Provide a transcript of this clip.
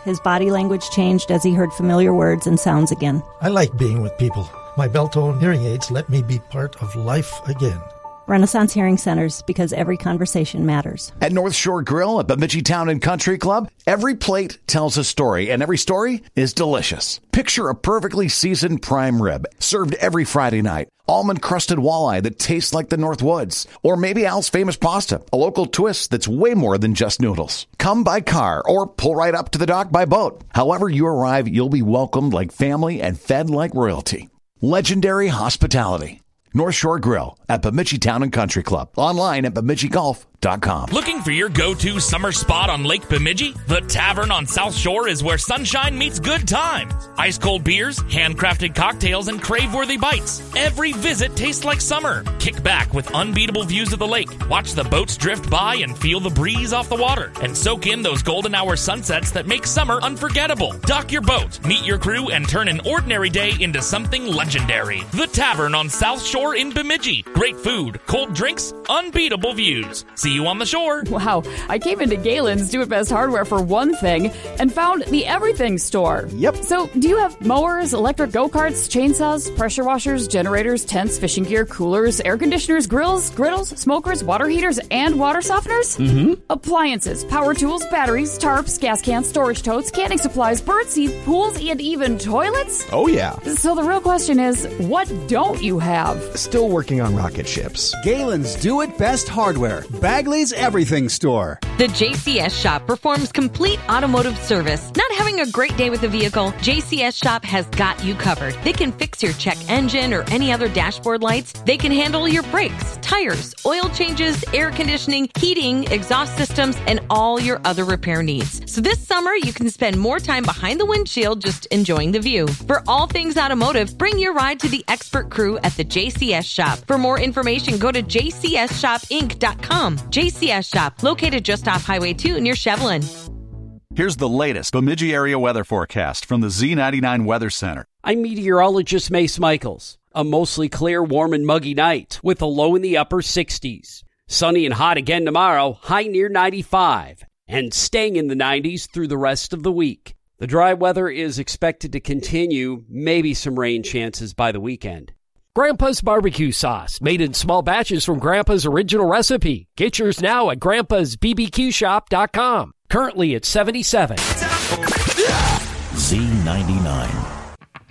His body language changed as he heard familiar words and sounds again. I like being with people. My Beltone hearing aids let me be part of life again. Renaissance Hearing Centers, because every conversation matters. At North Shore Grill at Bemidji Town and Country Club, every plate tells a story, and every story is delicious. Picture a perfectly seasoned prime rib, served every Friday night. Almond-crusted walleye that tastes like the North Woods. Or maybe Al's famous pasta, a local twist that's way more than just noodles. Come by car or pull right up to the dock by boat. However you arrive, you'll be welcomed like family and fed like royalty. Legendary hospitality. North Shore Grill at Bemidji Town and Country Club. Online at BemidjiGolf.com. Looking for your go-to summer spot on Lake Bemidji? The Tavern on South Shore is where sunshine meets good times. Ice-cold beers, handcrafted cocktails, and crave-worthy bites. Every visit tastes like summer. Kick back with unbeatable views of the lake. Watch the boats drift by and feel the breeze off the water. And soak in those golden hour sunsets that make summer unforgettable. Dock your boat, meet your crew, and turn an ordinary day into something legendary. The Tavern on South Shore in Bemidji. Great food, cold drinks, unbeatable views. See you on the shore. Wow, I came into Galen's Do It Best Hardware for one thing and found the everything store. Yep. So, do you have mowers, electric go-karts, chainsaws, pressure washers, generators, tents, fishing gear, coolers, air conditioners, grills, griddles, smokers, water heaters, and water softeners? Mm-hmm. Appliances, power tools, batteries, tarps, gas cans, storage totes, canning supplies, birdseed, pools, and even toilets? Oh, yeah. So the real question is, what don't you have? Still working on rocket ships. Galen's Do It Best Hardware, Bagley's Everything Store. The JCS Shop performs complete automotive service. Not having a great day with a vehicle? JCS Shop has got you covered. They can fix your check engine or any other dashboard lights. They can handle your brakes, tires, oil changes, air conditioning, heating, exhaust systems, and all your other repair needs. So this summer, you can spend more time behind the windshield just enjoying the view. For all things automotive, bring your ride to the expert crew at the JCS Shop. For more information, go to jcsshopinc.com. JCS Shop, located just off Highway 2 near Shevlin. Here's the latest Bemidji area weather forecast from the Z99 Weather Center. I'm meteorologist Mace Michaels. A mostly clear, warm, and muggy night with a low in the upper 60s. Sunny and hot again tomorrow, high near 95, and staying in the 90s through the rest of the week. The dry weather is expected to continue, maybe some rain chances by the weekend. Grandpa's barbecue sauce, made in small batches from Grandpa's original recipe. Get yours now at grandpa'sbbqshop.com. Currently at 77. Z99.